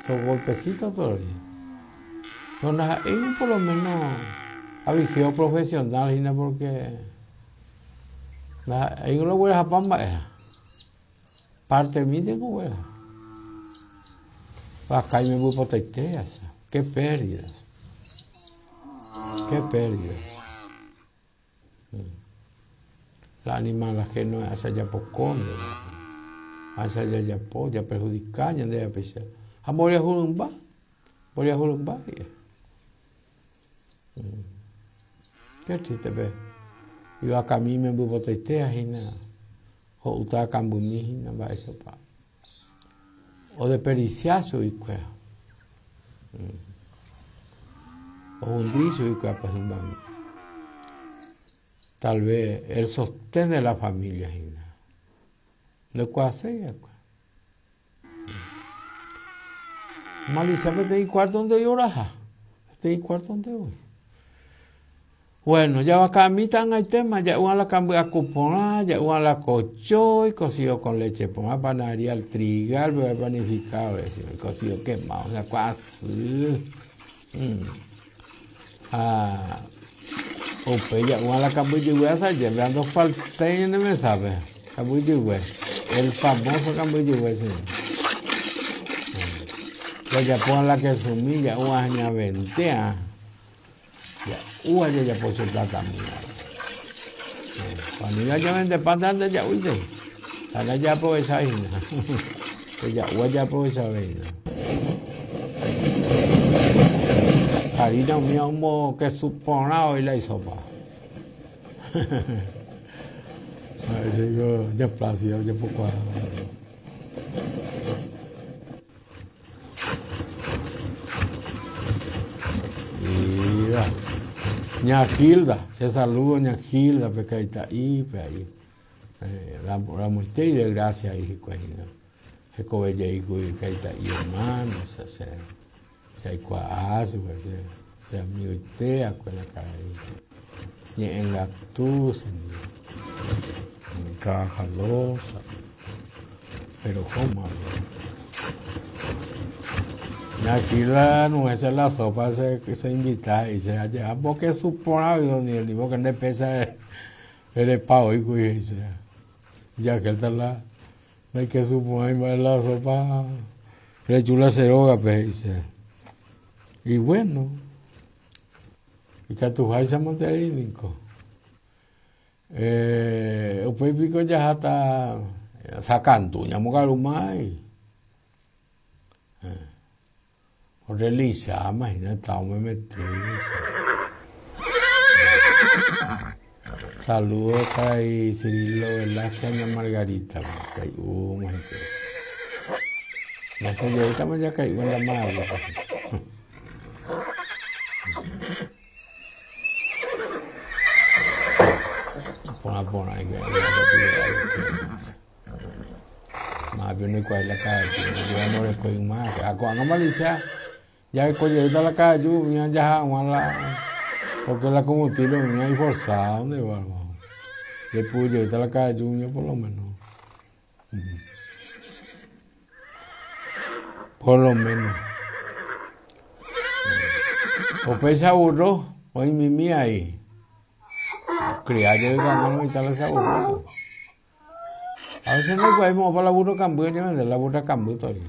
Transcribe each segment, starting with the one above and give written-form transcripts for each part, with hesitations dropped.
son golpecitos todavía. Entonces, ellos por lo menos ha vigiado profesional, ¿no? Porque ellos lo voy a dejar parte de mí tengo hueá. Acá me voy por teiteas. Qué pérdidas. Qué pérdidas. La animal ajeno hace ya pocón, hace ya po, ya perjudican, ya pesa. A morir jurumba. Morir jurumba. Qué triste ve. Iba a mí me voy por teiteas y nada. O uta cambumi na va eso pa. O de periciazo y cuea. O un vicio y cuea pues un bambú. Tal vez el sostén de la familia y nada. No cuá sea cuea. Malicia me te di cuarto donde yo raja. Te di cuarto donde voy. Bueno, ya acá a mí tan hay temas, ya una la cambia a cuponar, ya una la cochó y cocido con leche, pues panadería al trigal, bebé panificado, cocido quemado, ya casi. O pues ya una la cambia de esa, ya me ando falta y no me sabe. Cambia de el famoso cambia de ese. Ya pon la que sumilla, una aña ventea. Ya, ya por su plata mía. Cuando ya vende patata, ya uite. Ahora ya por esa vaina. Ya por esa vaina. Harina mía como que suponado y la sopa. A veces yo ya placio, ya poco. Ña Gilda, se saluda Ña Gilda, pecaita ahí, la muerte y de gracia ahí, que cobella y pecaita y hermano, se hay cuazo, se amigo y tea, con la cara ahí, y en la tusa, en trabajalosa, pero como, aquí no es la sopa que se invita y se allá porque suponado y donde el libro que no pesa el pavo y dice ya que está la no hay que suponer la sopa le chula ceroga pues dice y bueno y que tu jaisa monterínico o pues pico ya está sacando ya mogalumay Relisa, imagínate, me metí. Saludos para ahí, Cirilo Velázquez y Margarita. Imagínate. La señorita me ya caigo en la madre. Pon ahí. Más bien no hay la calle, yo no le cojo más. Cuando Malicia, ya el coche está la calle, yo ya la porque la combustible me ha forzado, ¿dónde va? Después yo está la calle, yo por lo menos. Por lo menos. O pesa burro, hoy mi mía ahí. Criar yo cuando no me está esa burro. A veces no podemos para la burro cambio, ya me la burra cambio todavía.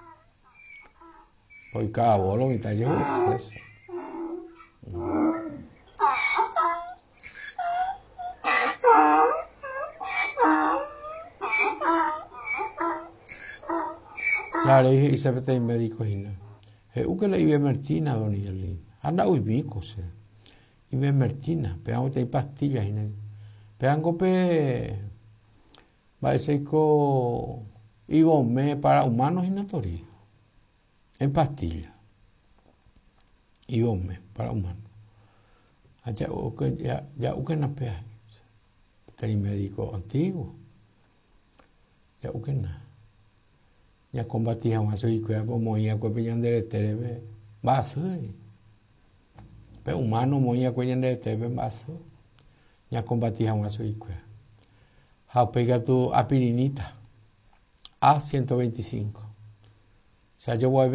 Hoy cada bolo y tal, yo eso. Claro, y se ve médico y no. Que le iba Martina, don Yelín. Anda hoy bico, se. Iba Martina, pegamos te pastillas y no. Pegan cope. Va a ser que iba para humanos y notorios. En pastilla. Iba para humanos. Allá ya que no pega. Este médico antiguo. Ya que no. Ya combatía más y que moía que pillan de terebe. Va a ser. Pero humano moía que pillan de terebe va a ser. Ya combatía más y que. Pega tu aspirinita A125. O sea, yo voy a